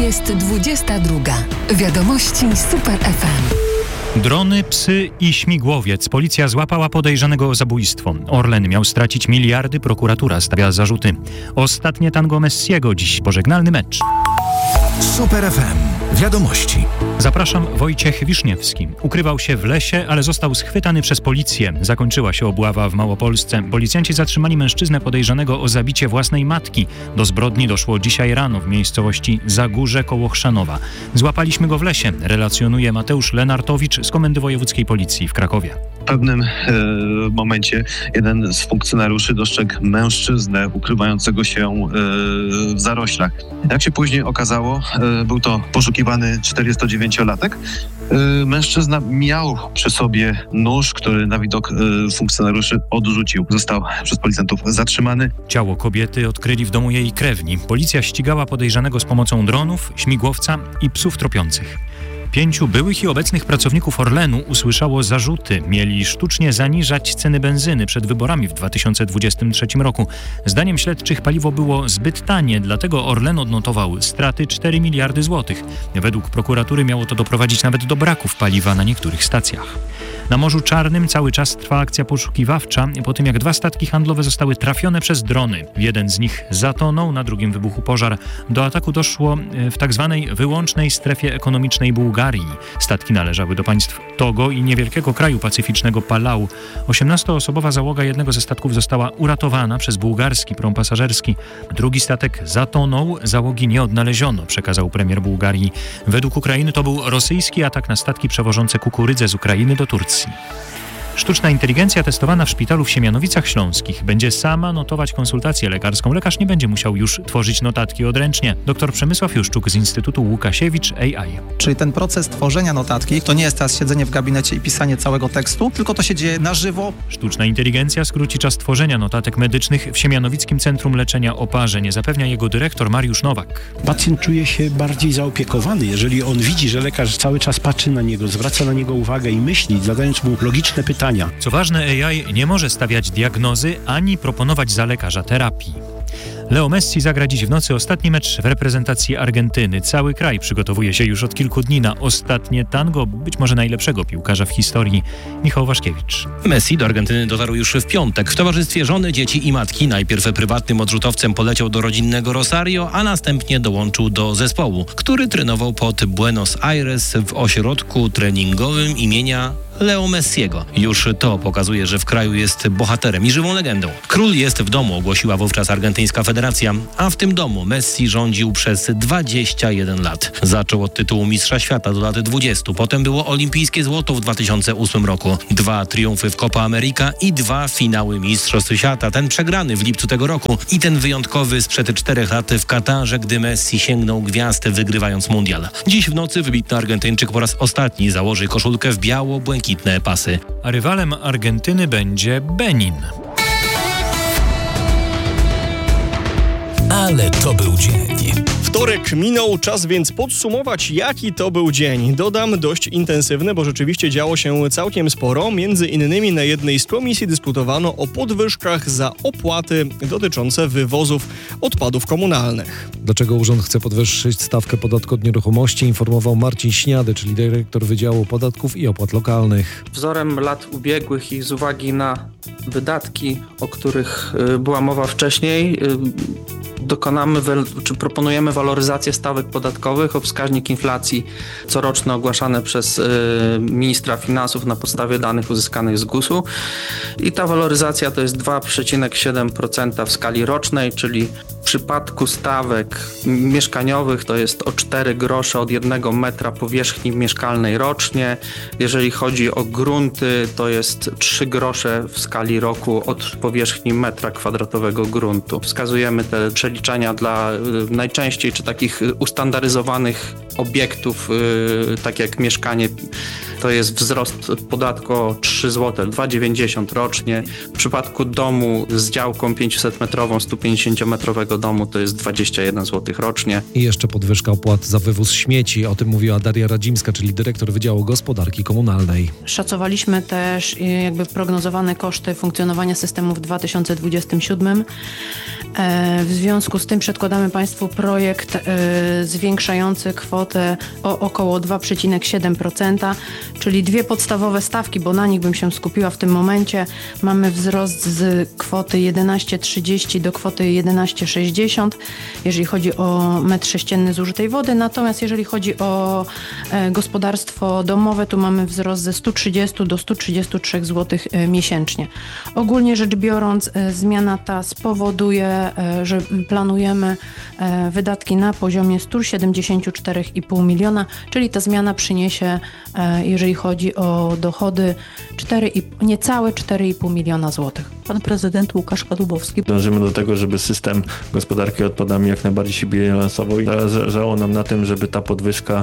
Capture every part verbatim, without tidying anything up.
Jest dwudziesta druga. Wiadomości Super F M. Drony, psy i śmigłowiec. Policja złapała podejrzanego o zabójstwo. Orlen miał stracić miliardy, prokuratura stawia zarzuty. Ostatnie tango Messiego, dziś pożegnalny mecz. Super F M. Wiadomości. Zapraszam, Wojciech Wiszniewski. Ukrywał się w lesie, ale został schwytany przez policję. Zakończyła się obława w Małopolsce. Policjanci zatrzymali mężczyznę podejrzanego o zabicie własnej matki. Do zbrodni doszło dzisiaj rano w miejscowości Zagórze koło Chrzanowa. Złapaliśmy go w lesie, relacjonuje Mateusz Lenartowicz z Komendy Wojewódzkiej Policji w Krakowie. W pewnym e, momencie jeden z funkcjonariuszy dostrzegł mężczyznę ukrywającego się e, w zaroślach. Jak się później okazało, e, był to poszukiwany czterdziestodziewięciolatek. E, mężczyzna miał przy sobie nóż, który na widok e, funkcjonariuszy odrzucił. Został przez policjantów zatrzymany. Ciało kobiety odkryli w domu jej krewni. Policja ścigała podejrzanego z pomocą dronów, śmigłowca i psów tropiących. Pięciu byłych i obecnych pracowników Orlenu usłyszało zarzuty. Mieli sztucznie zaniżać ceny benzyny przed wyborami w dwa tysiące dwudziestym trzecim roku. Zdaniem śledczych paliwo było zbyt tanie, dlatego Orlen odnotował straty cztery miliardy złotych. Według prokuratury miało to doprowadzić nawet do braków paliwa na niektórych stacjach. Na Morzu Czarnym cały czas trwa akcja poszukiwawcza po tym, jak dwa statki handlowe zostały trafione przez drony. Jeden z nich zatonął, na drugim wybuchł pożar. Do ataku doszło w tak zwanej wyłącznej strefie ekonomicznej Bułgarii. Statki należały do państw Togo i niewielkiego kraju pacyficznego Palau. osiemnastoosobowa załoga jednego ze statków została uratowana przez bułgarski prom pasażerski. Drugi statek zatonął, załogi nie odnaleziono, przekazał premier Bułgarii. Według Ukrainy to był rosyjski atak na statki przewożące kukurydzę z Ukrainy do Turcji. Sztuczna inteligencja testowana w szpitalu w Siemianowicach Śląskich będzie sama notować konsultację lekarską. Lekarz nie będzie musiał już tworzyć notatki odręcznie. Dr Przemysław Juszczuk z Instytutu Łukasiewicz A I. Czyli ten proces tworzenia notatki to nie jest teraz siedzenie w gabinecie i pisanie całego tekstu, tylko to się dzieje na żywo. Sztuczna inteligencja skróci czas tworzenia notatek medycznych w Siemianowickim Centrum Leczenia Oparzeń, zapewnia jego dyrektor Mariusz Nowak. Pacjent czuje się bardziej zaopiekowany, jeżeli on widzi, że lekarz cały czas patrzy na niego, zwraca na niego uwagę i myśli, zadając mu logiczne pytania. Co ważne, A I nie może stawiać diagnozy ani proponować za lekarza terapii. Leo Messi zagra dziś w nocy ostatni mecz w reprezentacji Argentyny. Cały kraj przygotowuje się już od kilku dni na ostatnie tango, być może najlepszego piłkarza w historii. Michał Waszkiewicz. Messi do Argentyny dotarł już w piątek. W towarzystwie żony, dzieci i matki. Najpierw prywatnym odrzutowcem poleciał do rodzinnego Rosario, a następnie dołączył do zespołu, który trenował pod Buenos Aires w ośrodku treningowym imienia Leo Messiego. Już to pokazuje, że w kraju jest bohaterem i żywą legendą. Król jest w domu, ogłosiła wówczas argentyńska federacja, a w tym domu Messi rządził przez dwadzieścia jeden lat. Zaczął od tytułu mistrza świata do lat dwudziestu. Potem było olimpijskie złoto w dwa tysiące ósmym roku. Dwa triumfy w Copa America i dwa finały mistrzostw świata. Ten przegrany w lipcu tego roku i ten wyjątkowy sprzed czterech lat w Katarze, gdy Messi sięgnął gwiazd, wygrywając mundial. Dziś w nocy wybitny Argentyńczyk po raz ostatni założy koszulkę w biało-błękitne pasy. A rywalem Argentyny będzie Benin. Ale to był dzień. Wtorek minął, czas więc podsumować, jaki to był dzień. Dodam, dość intensywny, bo rzeczywiście działo się całkiem sporo. Między innymi na jednej z komisji dyskutowano o podwyżkach za opłaty dotyczące wywozów odpadów komunalnych. Dlaczego urząd chce podwyższyć stawkę podatku od nieruchomości, informował Marcin Śniady, czyli dyrektor Wydziału Podatków i Opłat Lokalnych. Wzorem lat ubiegłych i z uwagi na wydatki, o których była mowa wcześniej, dokonamy, czy proponujemy waloryzację stawek podatkowych o wskaźnik inflacji coroczny ogłaszany przez y, ministra finansów na podstawie danych uzyskanych z gusu i ta waloryzacja to jest dwa przecinek siedem procent w skali rocznej, czyli w przypadku stawek mieszkaniowych to jest o cztery grosze od jednego metra powierzchni mieszkalnej rocznie. Jeżeli chodzi o grunty, to jest trzy grosze w skali roku od powierzchni metra kwadratowego gruntu. Wskazujemy te przeliczenia dla y, najczęściej czy takich ustandaryzowanych obiektów, tak jak mieszkanie, to jest wzrost podatku o trzy złote, dwa dziewięćdziesiąt rocznie. W przypadku domu z działką pięćsetmetrową, sto pięćdziesięciometrowego domu to jest dwadzieścia jeden złotych rocznie. I jeszcze podwyżka opłat za wywóz śmieci. O tym mówiła Daria Radzimska, czyli dyrektor Wydziału Gospodarki Komunalnej. Szacowaliśmy też jakby prognozowane koszty funkcjonowania systemu w dwa tysiące dwudziestym siódmym. W związku z tym przedkładamy Państwu projekt zwiększający kwotę o około dwa przecinek siedem procent, czyli dwie podstawowe stawki, bo na nich bym się skupiła w tym momencie. Mamy wzrost z kwoty jedenaście trzydzieści do kwoty jedenaście sześćdziesiąt, jeżeli chodzi o metr sześcienny zużytej wody, natomiast jeżeli chodzi o gospodarstwo domowe, tu mamy wzrost ze sto trzydzieści do sto trzydzieści trzy złotych miesięcznie. Ogólnie rzecz biorąc, zmiana ta spowoduje, że planujemy wydatki na poziomie sto siedemdziesiąt cztery i pół miliona, czyli ta zmiana przyniesie, jeżeli chodzi o dochody, cztery, niecałe cztery i pół miliona złotych. Pan prezydent Łukasz Kadłubowski. Dążymy do tego, żeby system gospodarki odpadami jak najbardziej się bilansował i zależało nam na tym, żeby ta podwyżka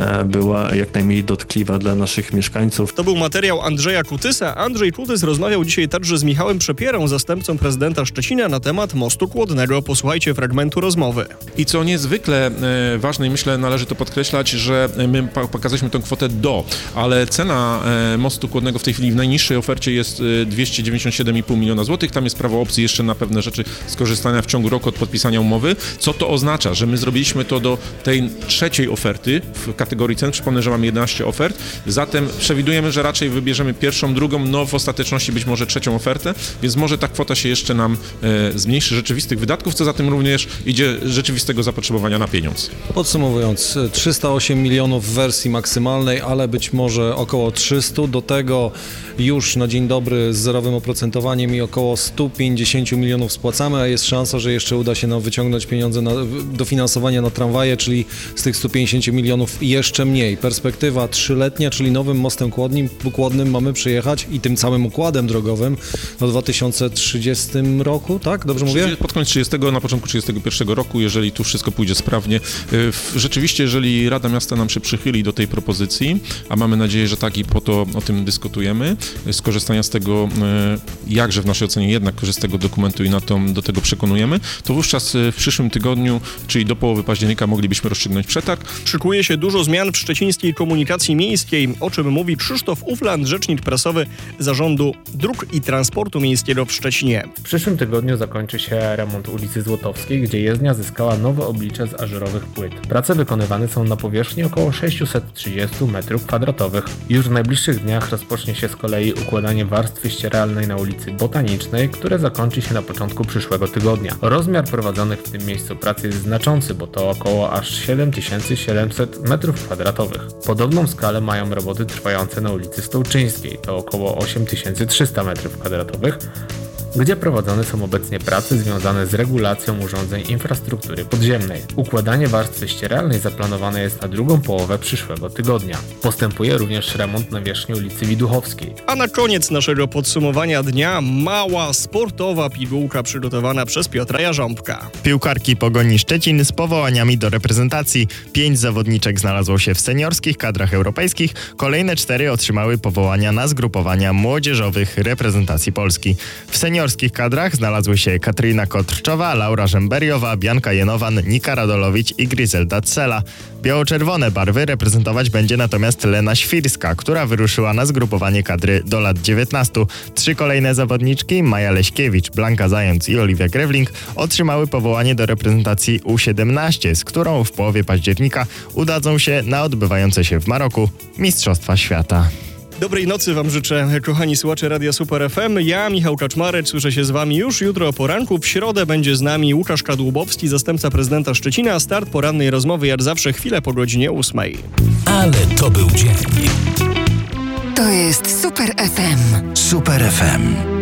była jak najmniej dotkliwa dla naszych mieszkańców. To był materiał Andrzeja Kutysa. Andrzej Kutys rozmawiał dzisiaj także z Michałem Przepierą, zastępcą prezydenta Szczecina, na temat mostu Kłodnego. Posłuchajcie fragmentu rozmowy. I co niezwykle e, ważne i myślę należy to podkreślać, że my pokazaliśmy tę kwotę do, ale cena e, mostu Kłodnego w tej chwili w najniższej ofercie jest e, dwieście dziewięćdziesiąt siedem i pół miliona złotych. Tam jest prawo opcji jeszcze na pewne rzeczy skorzystania w ciągu roku od podpisania umowy. Co to oznacza? Że my zrobiliśmy to do tej trzeciej oferty w kategorii cen. Przypomnę, że mamy jedenaście ofert. Zatem przewidujemy, że raczej wybierzemy pierwszą, drugą, no w ostateczności być może trzecią ofertę, więc może ta kwota się jeszcze nam e, zmniejszy rzeczywistych wydatków, co za tym również idzie rzeczywistego zapotrzebowania na pieniądz. Podsumowując, trzysta osiem milionów w wersji maksymalnej, ale być może około trzysta. Do tego już na dzień dobry z zerowym oprocentowaniem i około sto pięćdziesiąt milionów spłacamy, a jest szansa, że jeszcze uda się nam wyciągnąć pieniądze na dofinansowanie na tramwaje, czyli z tych stu pięćdziesięciu milionów jeszcze mniej. Perspektywa trzyletnia, czyli nowym mostem Kłodnym, Kłodnym mamy przejechać i tym całym układem drogowym do dwa tysiące trzydziestego roku, tak? Dobrze mówię? Pod koniec trzydziestego, na początku trzydziestego pierwszego roku, jeżeli tu wszystko pójdzie sprawnie. Rzeczywiście, jeżeli Rada Miasta nam się przychyli do tej propozycji, a mamy nadzieję, że tak i po to o tym dyskutujemy, skorzystania z tego, jakże w naszej ocenie jednak korzysta z tego dokumentu i na to do tego przekonujemy, to wówczas w przyszłym tygodniu, czyli do połowy października moglibyśmy rozstrzygnąć przetarg. Szykuje się dużo zmian w szczecińskiej komunikacji miejskiej, o czym mówi Krzysztof Ufland, rzecznik prasowy Zarządu Dróg i Transportu Miejskiego w Szczecinie. W przyszłym tygodniu zakończy się remont ulicy Złotowskiej, gdzie jezdnia zyskała nowe oblicze z ażurowych płyt. Prace wykonywane są na powierzchni około sześćset trzydzieści metrów kwadratowych. Już w najbliższych dniach rozpocznie się z kolei układanie warstwy ścieralnej na ulicy Botanicznej, które zakończy się na początku przyszłego tygodnia. Rozmiar prowadzonych w tym miejscu prac jest znaczący, bo to około aż siedem tysięcy siedemset metrów kwadratowych. Podobną skalę mają roboty trwające na ulicy Stołczyńskiej, to około osiem tysięcy trzysta metrów kwadratowych, gdzie prowadzone są obecnie prace związane z regulacją urządzeń infrastruktury podziemnej. Układanie warstwy ścieralnej zaplanowane jest na drugą połowę przyszłego tygodnia. Postępuje również remont nawierzchni ulicy Widuchowskiej. A na koniec naszego podsumowania dnia mała sportowa pigułka przygotowana przez Piotra Jarząbka. Piłkarki Pogoni Szczecin z powołaniami do reprezentacji. Pięć zawodniczek znalazło się w seniorskich kadrach europejskich, kolejne cztery otrzymały powołania na zgrupowania młodzieżowych reprezentacji Polski. W seniorskich W seniorskich kadrach znalazły się Katarzyna Kotrczowa, Laura Żemberiowa, Bianka Jenowan, Nika Radolowicz i Gryzelda Cela. Biało-czerwone barwy reprezentować będzie natomiast Lena Świrska, która wyruszyła na zgrupowanie kadry do lat dziewiętnastu. Trzy kolejne zawodniczki, Maja Leśkiewicz, Blanka Zając i Oliwia Grewling, otrzymały powołanie do reprezentacji U siedemnaście, z którą w połowie października udadzą się na odbywające się w Maroku Mistrzostwa Świata. Dobrej nocy Wam życzę, kochani słuchacze Radia Super F M. Ja, Michał Kaczmarek, słyszę się z Wami już jutro o poranku. W środę będzie z nami Łukasz Kadłubowski, zastępca prezydenta Szczecina. Start porannej rozmowy jak zawsze chwilę po godzinie ósmej. Ale to był dzień. To jest Super F M. Super F M.